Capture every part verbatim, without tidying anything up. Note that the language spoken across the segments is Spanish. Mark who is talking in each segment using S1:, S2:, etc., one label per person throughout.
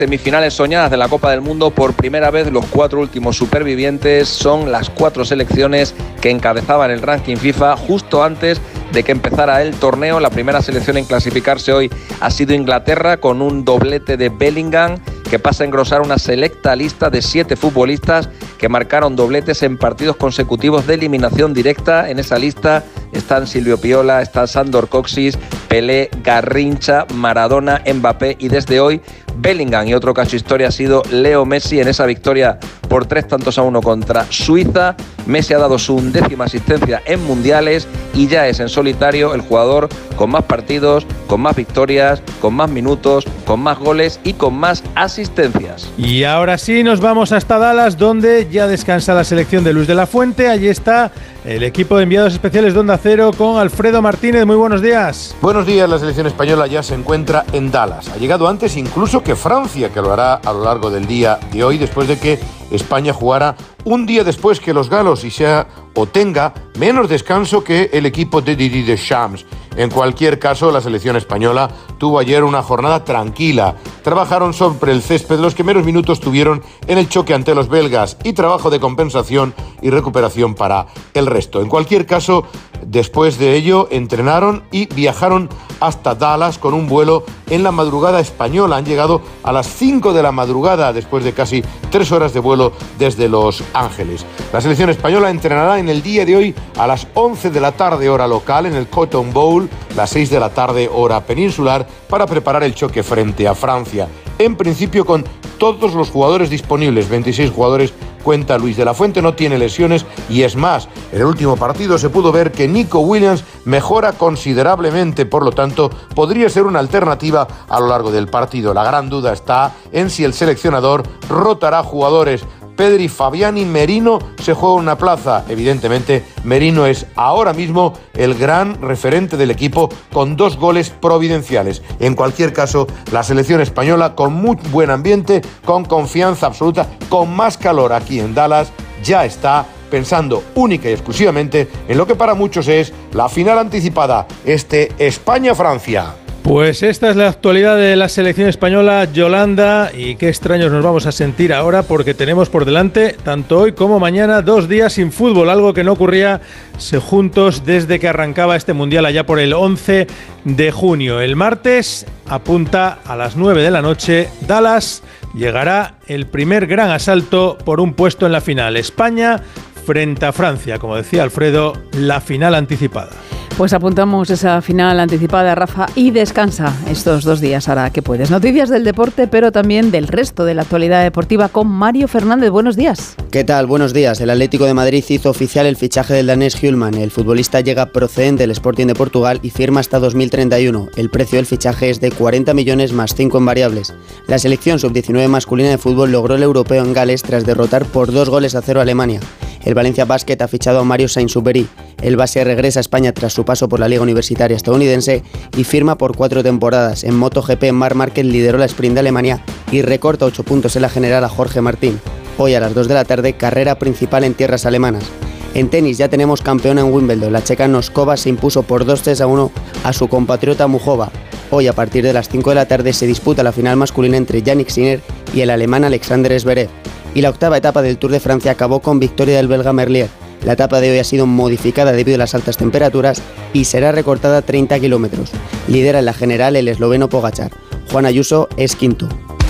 S1: Semifinales soñadas de la Copa del Mundo. Por primera vez los cuatro últimos supervivientes son las cuatro selecciones que encabezaban el ranking FIFA justo antes de que empezara el torneo. La primera selección en clasificarse hoy ha sido Inglaterra, con un doblete de Bellingham, que pasa a engrosar una selecta lista de siete futbolistas que marcaron dobletes en partidos consecutivos de eliminación directa. En esa lista están Silvio Piola, está Sandor Kocsis, Pelé, Garrincha, Maradona, Mbappé y desde hoy Bellingham. Y otro caso historia ha sido Leo Messi en esa victoria por tres tantos a uno contra Suiza. Messi ha dado su undécima asistencia en mundiales y ya es en solitario el jugador con más partidos, con más victorias, con más minutos, con más goles y con más asistencias.
S2: Y ahora sí nos vamos hasta Dallas, donde ya descansa la selección de Luis de la Fuente. Allí está el equipo de enviados especiales de Onda Cero con Alfredo Martínez. Muy buenos días.
S3: Buenos días. La selección española ya se encuentra en Dallas. Ha llegado antes incluso que Francia, que lo hará a lo largo del día de hoy, después de que España jugara un día después que los galos y sea o tenga menos descanso que el equipo de Didier Deschamps. En cualquier caso, la selección española tuvo ayer una jornada tranquila. Trabajaron sobre el césped, los que menos minutos tuvieron en el choque ante los belgas, y trabajo de compensación y recuperación para el resto. En cualquier caso, después de ello, entrenaron y viajaron hasta Dallas con un vuelo en la madrugada española. Han llegado a las cinco de la madrugada, después de casi tres horas de vuelo desde Los Ángeles. La selección española entrenará en el día de hoy a las once de la tarde hora local en el Cotton Bowl, las seis de la tarde hora peninsular, para preparar el choque frente a Francia. En principio con todos los jugadores disponibles, veintiséis jugadores cuenta Luis de la Fuente, no tiene lesiones y es más, en el último partido se pudo ver que Nico Williams mejora considerablemente, por lo tanto podría ser una alternativa a lo largo del partido. La gran duda está en si el seleccionador rotará jugadores. Pedri, Fabián y Merino se juega una plaza. Evidentemente, Merino es ahora mismo el gran referente del equipo con dos goles providenciales. En cualquier caso, la selección española con muy buen ambiente, con confianza absoluta, con más calor aquí en Dallas, ya está pensando única y exclusivamente en lo que para muchos es la final anticipada, este España-Francia.
S2: Pues esta es la actualidad de la selección española, Yolanda, y qué extraños nos vamos a sentir ahora, porque tenemos por delante, tanto hoy como mañana, dos días sin fútbol, algo que no ocurría juntos desde que arrancaba este mundial allá por el once de junio. El martes apunta a las nueve de la noche, Dallas, llegará el primer gran asalto por un puesto en la final. España frente a Francia, como decía Alfredo, la final anticipada.
S4: Pues apuntamos esa final anticipada, Rafa, y descansa estos dos días, ahora que puedes. Noticias del deporte, pero también del resto de la actualidad deportiva con Mario Fernández. Buenos días.
S5: ¿Qué tal? Buenos días. El Atlético de Madrid hizo oficial el fichaje del danés Hjulmand. El futbolista llega procedente del Sporting de Portugal y firma hasta dos mil treinta y uno. El precio del fichaje es de cuarenta millones más cinco en variables. La selección sub diecinueve masculina de fútbol logró el europeo en Gales tras derrotar por dos goles a cero a Alemania. El Valencia Basket ha fichado a Mario Sainz-Superi. El base regresa a España tras su paso por la Liga Universitaria estadounidense y firma por cuatro temporadas. En MotoGP, Marc Márquez lideró la sprint de Alemania y recorta ocho puntos en la general a Jorge Martín. Hoy a las dos de la tarde, carrera principal en tierras alemanas. En tenis ya tenemos campeona en Wimbledon. La checa Noskova se impuso por dos tres a uno a su compatriota Muchova. Hoy a partir de las cinco de la tarde se disputa la final masculina entre Jannik Sinner y el alemán Alexander Zverev. Y la octava etapa del Tour de Francia acabó con victoria del belga Merlier. La etapa de hoy ha sido modificada debido a las altas temperaturas y será recortada a treinta kilómetros. Lidera en la general el esloveno Pogačar. Juan Ayuso es quinto.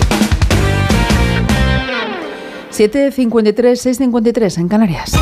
S4: siete cincuenta y tres, seis cincuenta y tres en Canarias.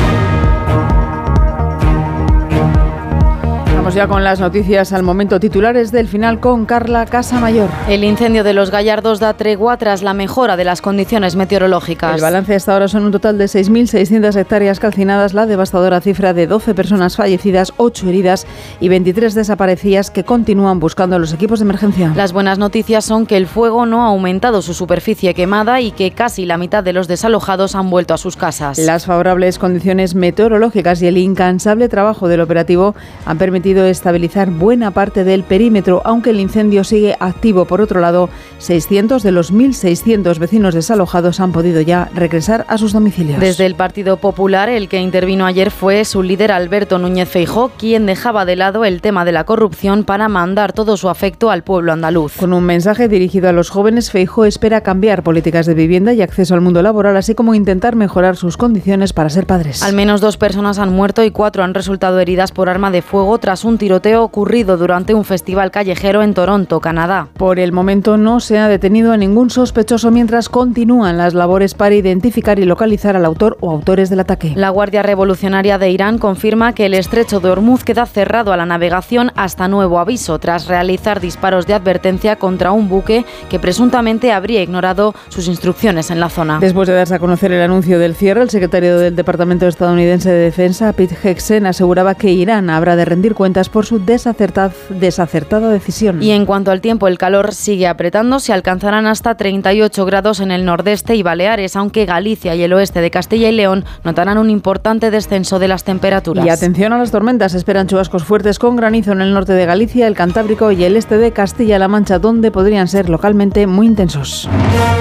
S4: Vamos ya con las noticias al momento, titulares del final con Carla Casamayor.
S6: El incendio de Los Gallardos da tregua tras la mejora de las condiciones meteorológicas.
S4: El balance hasta ahora son un total de seis mil seiscientas hectáreas calcinadas, la devastadora cifra de doce personas fallecidas, ocho heridas y veintitrés desaparecidas que continúan buscando a los equipos de emergencia.
S6: Las buenas noticias son que el fuego no ha aumentado su superficie quemada y que casi la mitad de los desalojados han vuelto a sus casas.
S4: Las favorables condiciones meteorológicas y el incansable trabajo del operativo han permitido conseguido estabilizar buena parte del perímetro, aunque el incendio sigue activo. Por otro lado, seiscientos de los mil seiscientos vecinos desalojados han podido ya regresar a sus domicilios.
S6: Desde el Partido Popular, el que intervino ayer fue su líder Alberto Núñez Feijóo, quien dejaba de lado el tema de la corrupción para mandar todo su afecto al pueblo andaluz.
S4: Con un mensaje dirigido a los jóvenes, Feijóo espera cambiar políticas de vivienda y acceso al mundo laboral, así como intentar mejorar sus condiciones para ser padres.
S6: Al menos dos personas han muerto y cuatro han resultado heridas por arma de fuego tras un tiroteo ocurrido durante un festival callejero en Toronto, Canadá.
S4: Por el momento no se ha detenido a ningún sospechoso mientras continúan las labores para identificar y localizar al autor o autores del ataque.
S6: La Guardia Revolucionaria de Irán confirma que el estrecho de Hormuz queda cerrado a la navegación hasta nuevo aviso, tras realizar disparos de advertencia contra un buque que presuntamente habría ignorado sus instrucciones en la zona.
S4: Después de darse a conocer el anuncio del cierre, el secretario del Departamento estadounidense de Defensa, Pete Hegseth, aseguraba que Irán habrá de rendir cuentas por su desacertada, desacertada decisión.
S6: Y en cuanto al tiempo, el calor sigue apretando, se alcanzarán hasta treinta y ocho grados en el nordeste y Baleares, aunque Galicia y el oeste de Castilla y León notarán un importante descenso de las temperaturas.
S4: Y atención a las tormentas, esperan chubascos fuertes con granizo en el norte de Galicia, el Cantábrico y el este de Castilla-La Mancha, donde podrían ser localmente muy intensos.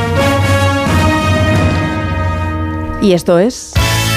S4: Y esto es...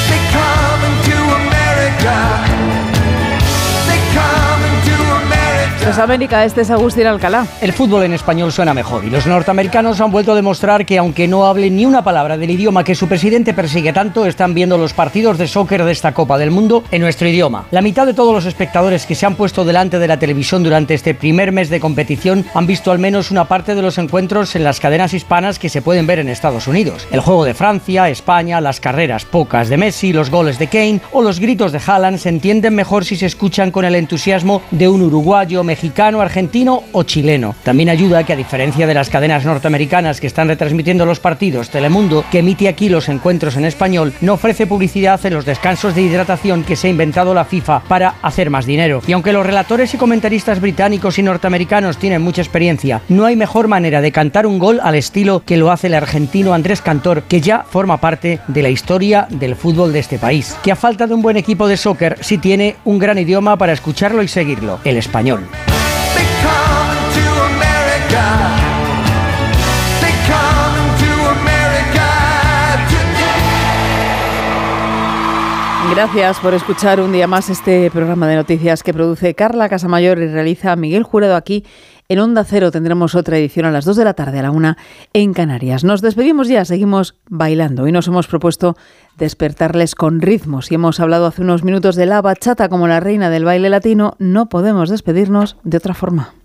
S4: Pues América, este es Agustín Alcalá.
S7: El fútbol en español suena mejor y los norteamericanos han vuelto a demostrar que aunque no hablen ni una palabra del idioma que su presidente persigue tanto, están viendo los partidos de soccer de esta Copa del Mundo en nuestro idioma. La mitad de todos los espectadores que se han puesto delante de la televisión durante este primer mes de competición han visto al menos una parte de los encuentros en las cadenas hispanas que se pueden ver en Estados Unidos. El juego de Francia, España, las carreras pocas de Messi, los goles de Kane o los gritos de Haaland se entienden mejor si se escuchan con el entusiasmo de un uruguayo, mexicano, argentino o chileno. También ayuda que, a diferencia de las cadenas norteamericanas que están retransmitiendo los partidos, Telemundo, que emite aquí los encuentros en español, no ofrece publicidad en los descansos de hidratación que se ha inventado la FIFA para hacer más dinero. Y aunque los relatores y comentaristas británicos y norteamericanos tienen mucha experiencia, no hay mejor manera de cantar un gol al estilo que lo hace el argentino Andrés Cantor, que ya forma parte de la historia del fútbol de este país, que a falta de un buen equipo de soccer sí tiene un gran idioma para escucharlo y seguirlo, el español.
S4: Gracias por escuchar un día más este programa de noticias que produce Carla Casamayor y realiza Miguel Jurado aquí en Onda Cero. Tendremos otra edición a las dos de la tarde, a la una en Canarias. Nos despedimos ya, seguimos bailando y nos hemos propuesto despertarles con ritmos. Y hemos hablado hace unos minutos de la bachata como la reina del baile latino, no podemos despedirnos de otra forma.